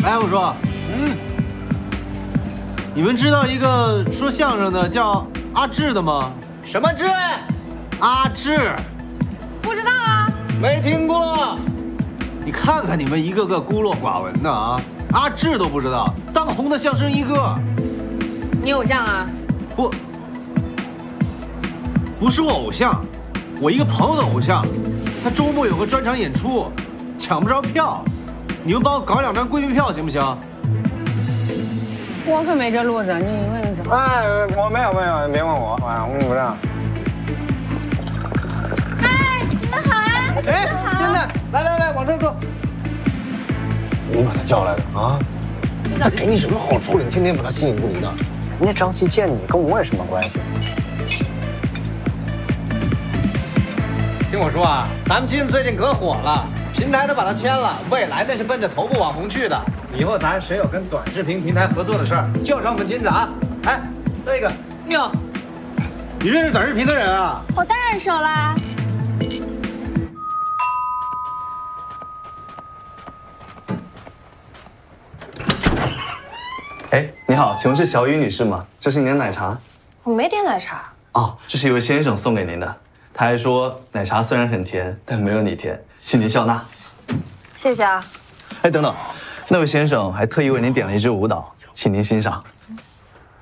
哎，我说，你们知道一个说相声的叫阿志的吗？ 什么志？ 阿志， 不知道啊， 没听过。 你看看你们一个个孤陋寡闻的啊！阿志都不知道，当红的相声一个。 你偶像啊？ 不是我偶像，我一个朋友的偶像，他周末有个专场演出，抢不着票，你们帮我搞2张贵宾票行不行？ 我可没这路子，你问什么？ 哎，我没有，别问我，我不知道。 哎，你们好啊！ 哎，现在来，往这坐。 你把他叫来的啊？他给你什么好处了？你天天把他吸引不离的。人家张琪见你，跟我有什么关系？ 听我说啊，咱们金子最近可火了，平台都把他签了，未来那是奔着头部网红去的。以后咱谁有跟短视频平台合作的事儿，就找我们金子啊！哎，这个哟， 你认识短视频的人啊？ 我当然熟啦。 哎，你好，请问是小雨女士吗？这是您的奶茶。 我没点奶茶。 哦，这是一位先生送给您的。他还说奶茶虽然很甜，但没有你甜，请您笑纳。 谢谢啊。 哎，等等，那位先生还特意为您点了一支舞蹈，请您欣赏。